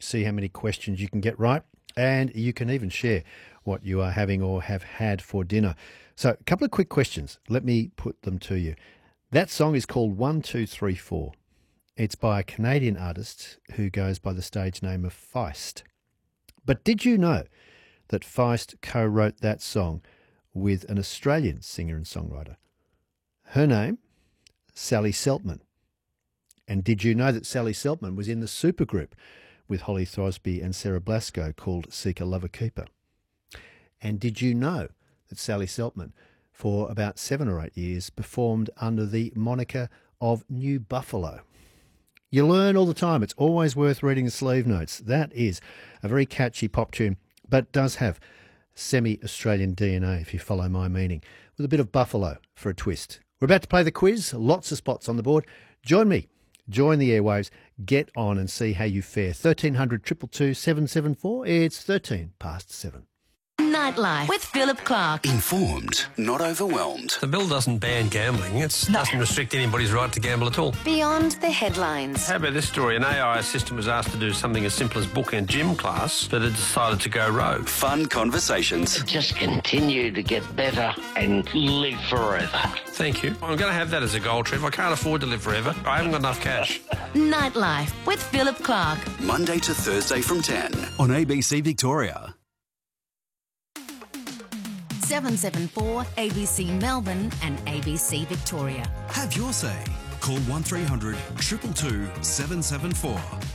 see how many questions you can get right, and you can even share what you are having or have had for dinner. So a couple of quick questions. Let me put them to you. That song is called 1234. It's by a Canadian artist who goes by the stage name of Feist. But did you know that Feist co-wrote that song with an Australian singer and songwriter? Her name, Sally Seltman. And did you know that Sally Seltman was in the supergroup with Holly Throsby and Sarah Blasco called Seeker Lover Keeper? And did you know that Sally Seltman, for about 7 or 8 years, performed under the moniker of New Buffalo? You learn all the time. It's always worth reading the sleeve notes. That is a very catchy pop tune, but does have semi-Australian DNA, if you follow my meaning, with a bit of Buffalo for a twist. We're about to play the quiz. Lots of spots on the board. Join me. Join the airwaves. Get on and see how you fare. 1300 222 774. It's 13 past 7. Nightlife with Philip Clark. Informed, not overwhelmed. The bill doesn't ban gambling. It doesn't restrict anybody's right to gamble at all. Beyond the headlines. How about this story? An AI assistant was asked to do something as simple as book a gym class, but it decided to go rogue. Fun conversations. Just continue to get better and live forever. Thank you. I'm going to have that as a goal, Trev. I can't afford to live forever. I haven't got enough cash. Nightlife with Philip Clark. Monday to Thursday from 10 on ABC Victoria. 774 ABC Melbourne and ABC Victoria. Have your say. Call 1300 222 774.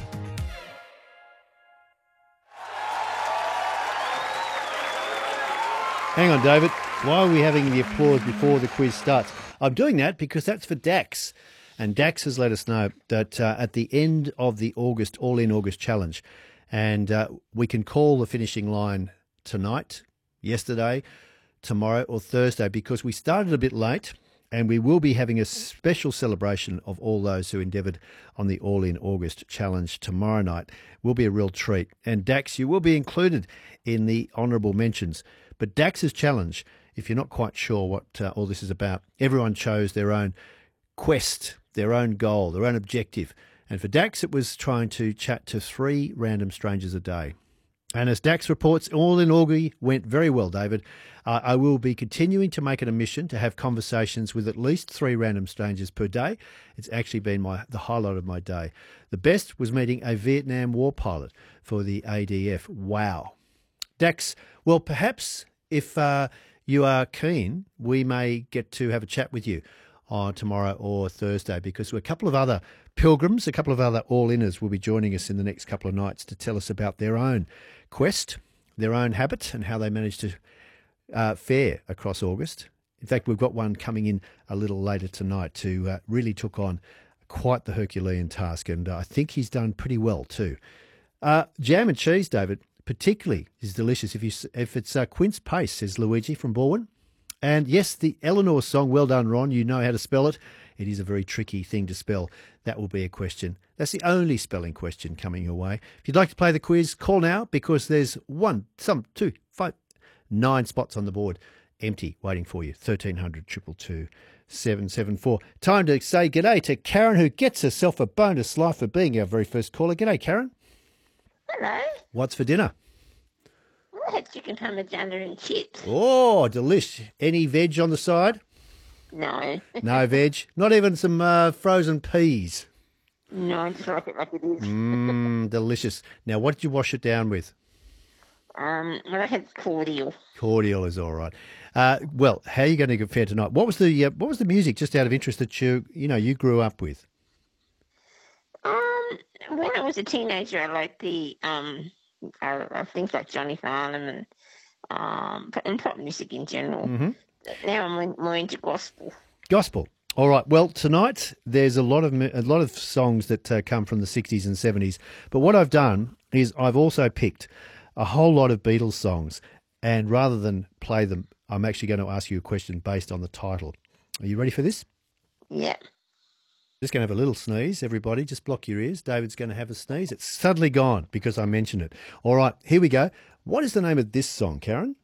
Hang on, David. Why are we having the applause before the quiz starts? I'm doing that because that's for Dax. And Dax has let us know that at the end of the August, All-In August Challenge, and we can call the finishing line tonight, yesterday, tomorrow or Thursday, because we started a bit late, and we will be having a special celebration of all those who endeavoured on the All-In August Challenge tomorrow night. Will be a real treat. And Dax, you will be included in the honourable mentions. But Dax's challenge, if you're not quite sure what all this is about, everyone chose their own quest, their own goal, their own objective. And for Dax, it was trying to chat to 3 random strangers a day. And as Dax reports, All-In Augie went very well, David. I will be continuing to make it a mission to have conversations with at least 3 random strangers per day. It's actually been the highlight of my day. The best was meeting a Vietnam War pilot for the ADF. Wow. Dax, well, perhaps if you are keen, we may get to have a chat with you on tomorrow or Thursday, because a couple of other pilgrims, a couple of other all-inners will be joining us in the next couple of nights to tell us about their own quest, their own habit, and how they managed to fare across August. In fact, we've got one coming in a little later tonight who really took on quite the Herculean task, and I think he's done pretty well too. Jam and cheese, David, particularly is delicious if it's quince paste, says Luigi from Balwyn. And yes, the Eleanor song, Well Done Ron, you know how to spell it. It is a very tricky thing to spell. That will be a question. That's the only spelling question coming your way. If you'd like to play the quiz, call now, because there's 9 spots on the board, empty, waiting for you. 1300 222 774. Time to say g'day to Karen, who gets herself a bonus life for being our very first caller. G'day, Karen. Hello. What's for dinner? I had chicken parmigiana and chips. Oh, delish. Any veg on the side? No. No veg? Not even some frozen peas? No, I just like it like it is. Delicious. Now, what did you wash it down with? Well, I had cordial. Cordial is all right. Well, how are you going to fare tonight? What was the music, just out of interest, that you grew up with? When I was a teenager, I liked the things like Johnny Farnham and pop music in general. Mm-hmm. Now I'm more into gospel. Gospel. All right. Well, tonight there's a lot of songs that come from the 60s and 70s. But what I've done is I've also picked a whole lot of Beatles songs, and rather than play them, I'm actually going to ask you a question based on the title. Are you ready for this? Yeah. Just going to have a little sneeze, everybody. Just block your ears. David's going to have a sneeze. It's suddenly gone because I mentioned it. All right, here we go. What is the name of this song, Karen?